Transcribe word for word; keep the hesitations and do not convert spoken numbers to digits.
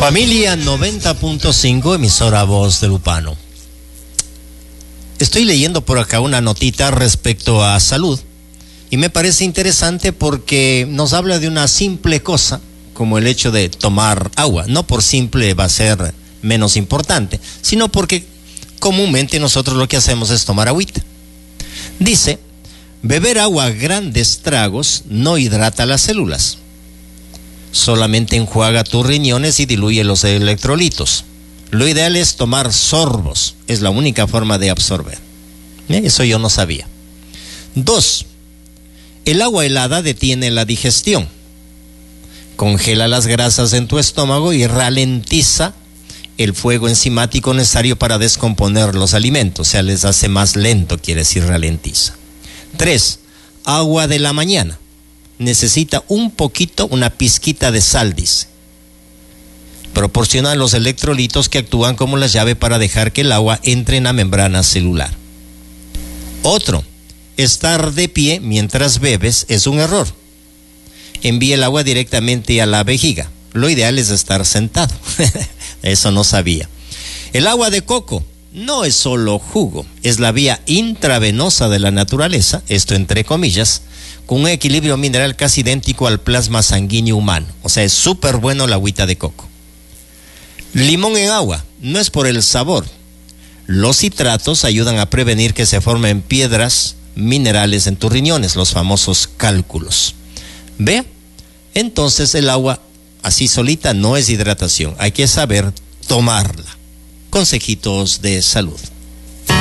Familia noventa punto cinco, emisora Voz de Lupano. Estoy leyendo por acá una notita respecto a salud y me parece interesante porque nos habla de una simple cosa como el hecho de tomar agua. No por simple va a ser menos importante, sino porque comúnmente nosotros lo que hacemos es tomar agüita. Dice, beber agua a grandes tragos no hidrata las células. Solamente enjuaga tus riñones y diluye los electrolitos. Lo ideal es tomar sorbos, es la única forma de absorber. ¿Eh? Eso yo no sabía. Dos, el agua helada detiene la digestión. Congela las grasas en tu estómago y ralentiza el fuego enzimático necesario para descomponer los alimentos, o sea, les hace más lento, quiere decir ralentiza. Tres, agua de la mañana. Necesita un poquito, una pizquita de sal, dice. Proporciona los electrolitos que actúan como la llave para dejar que el agua entre en la membrana celular. Otro, estar de pie mientras bebes es un error. Envía el agua directamente a la vejiga. Lo ideal es estar sentado. Eso no sabía. El agua de coco no es solo jugo, es la vía intravenosa de la naturaleza, esto entre comillas, con un equilibrio mineral casi idéntico al plasma sanguíneo humano. O sea, es súper bueno la agüita de coco. Limón en agua, no es por el sabor. Los citratos ayudan a prevenir que se formen piedras minerales en tus riñones, los famosos cálculos. ¿Ve? Entonces el agua así solita no es hidratación, hay que saber tomarla. Consejitos de salud.